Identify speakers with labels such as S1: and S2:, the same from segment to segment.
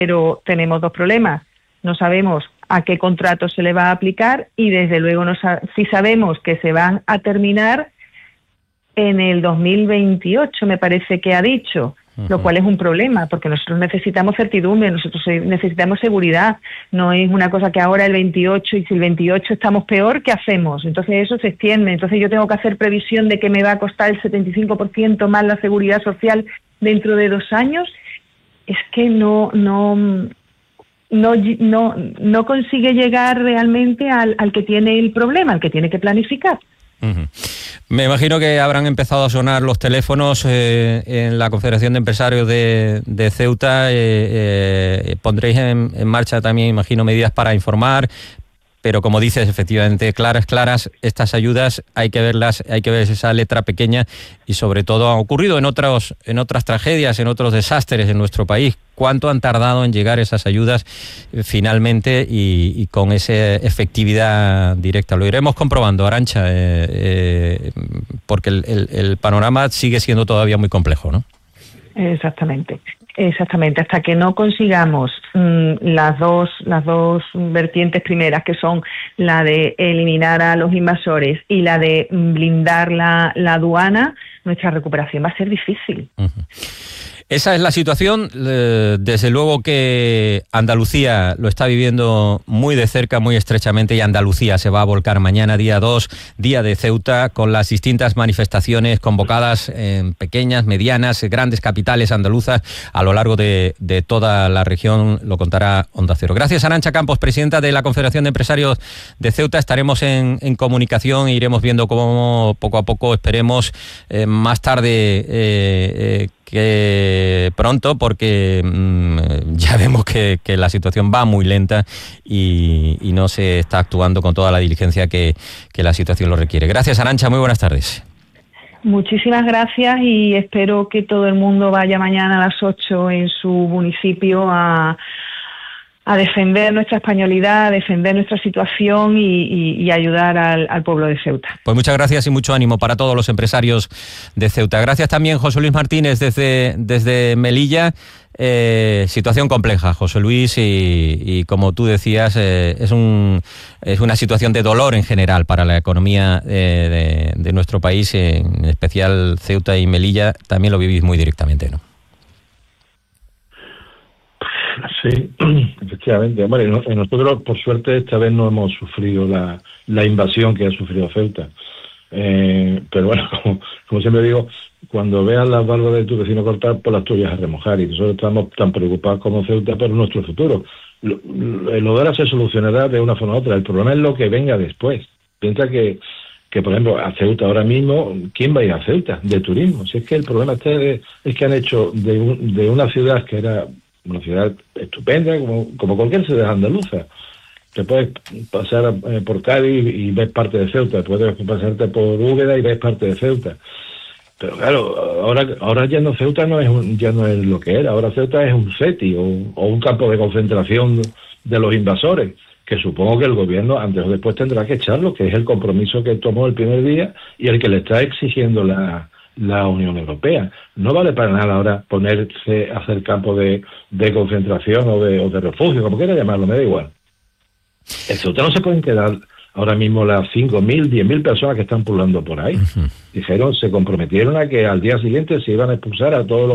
S1: pero tenemos dos problemas. No sabemos a qué contrato se le va a aplicar y desde luego sí sabemos que se van a terminar en el 2028, me parece que ha dicho, lo cual es un problema, porque nosotros necesitamos certidumbre, nosotros necesitamos seguridad. No es una cosa que ahora el 28, y si el 28 estamos peor, ¿qué hacemos? Entonces eso se extiende. Entonces yo tengo que hacer previsión de que me va a costar el 75% más la seguridad social dentro de 2 años. Es que no consigue llegar realmente al que tiene el problema, al que tiene que planificar.
S2: Me imagino que habrán empezado a sonar los teléfonos en la Confederación de Empresarios de Ceuta. Pondréis en marcha también, imagino, medidas para informar. Pero como dices, efectivamente, claras, estas ayudas hay que verlas, hay que ver esa letra pequeña y sobre todo ha ocurrido en otras tragedias, en otros desastres en nuestro país. ¿Cuánto han tardado en llegar esas ayudas finalmente y con esa efectividad directa? Lo iremos comprobando, Arantxa, porque el panorama sigue siendo todavía muy complejo, ¿no?
S1: Exactamente, hasta que no consigamos las dos vertientes primeras, que son la de eliminar a los invasores y la de blindar la aduana, nuestra recuperación va a ser difícil.
S2: Esa es la situación. Desde luego que Andalucía lo está viviendo muy de cerca, muy estrechamente, y Andalucía se va a volcar mañana, día 2, día de Ceuta, con las distintas manifestaciones convocadas en pequeñas, medianas, grandes capitales andaluzas a lo largo de toda la región. Lo contará Onda Cero. Gracias, Arantxa Campos, presidenta de la Confederación de Empresarios de Ceuta. Estaremos en comunicación e iremos viendo cómo poco a poco, esperemos más tarde que pronto, porque ya vemos que la situación va muy lenta y no se está actuando con toda la diligencia que la situación lo requiere. Gracias, Arantxa, muy buenas tardes.
S1: Muchísimas gracias y espero que todo el mundo vaya mañana a las 8 en su municipio a defender nuestra españolidad, a defender nuestra situación y ayudar al pueblo de Ceuta.
S2: Pues muchas gracias y mucho ánimo para todos los empresarios de Ceuta. Gracias también, José Luis Martínez, desde Melilla. Situación compleja, José Luis, y como tú decías, es una situación de dolor en general para la economía de nuestro país, en especial Ceuta y Melilla. También lo vivís muy directamente, ¿no?
S3: Sí, efectivamente. Hombre, nosotros, por suerte, esta vez no hemos sufrido la invasión que ha sufrido Ceuta. Pero bueno, como siempre digo, cuando veas las barbas de tu vecino cortar, pues las tuyas a remojar. Y nosotros estamos tan preocupados como Ceuta por nuestro futuro. Lo de ahora se solucionará de una forma u otra. El problema es lo que venga después. Piensa que por ejemplo, a Ceuta ahora mismo, ¿quién va a ir a Ceuta de turismo? Si es que el problema es que han hecho de una ciudad que era una ciudad estupenda, como cualquier ciudad andaluza. Te puedes pasar por Cádiz y ves parte de Ceuta, puedes pasarte por Úbeda y ves parte de Ceuta. Pero claro, ahora ya no, Ceuta ya no es lo que era. Ahora Ceuta es un CETI o un campo de concentración de los invasores, que supongo que el gobierno antes o después tendrá que echarlo, que es el compromiso que tomó el primer día y el que le está exigiendo la Unión Europea. No vale para nada ahora ponerse a hacer campo de concentración o de refugio, como quiera llamarlo, me da igual. En Ceuta no se pueden quedar ahora mismo las 5.000, 10.000 personas que están pululando por ahí. Se comprometieron a que al día siguiente se iban a expulsar a todos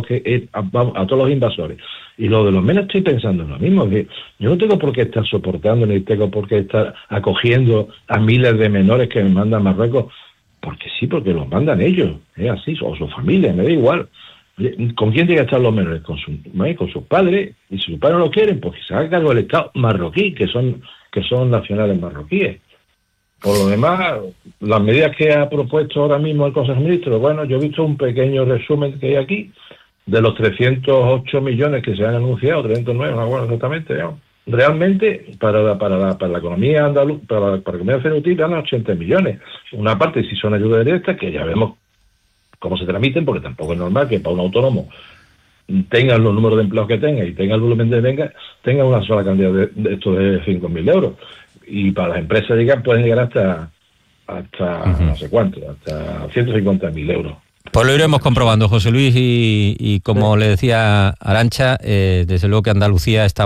S3: los invasores. Y lo de los menos estoy pensando en lo mismo, que yo no tengo por qué estar soportando ni tengo por qué estar acogiendo a miles de menores que me mandan a Marruecos. Porque sí, porque los mandan ellos, es así, o su familia, me da igual. ¿Con quién tienen que estar los menores? Con sus padres, y si sus padres no lo quieren, pues que se haga cargo del Estado marroquí, que son nacionales marroquíes. Por lo demás, las medidas que ha propuesto ahora mismo el Consejo de Ministros, bueno, yo he visto un pequeño resumen que hay aquí, de los 308 millones que se han anunciado, 309, no me acuerdo exactamente, digamos. Realmente, para la economía andaluz, para la economía ceutíes, dan 80 millones. Una parte si son ayudas directas, que ya vemos cómo se tramiten, porque tampoco es normal que para un autónomo tengan los números de empleados que tenga y tenga el volumen de venga, tenga una sola cantidad de esto de 5.000 euros. Y para las empresas pueden llegar hasta no sé cuánto, hasta 150.000 euros.
S2: Pues lo iremos comprobando, José Luis, y como le decía Arantxa, desde luego que Andalucía está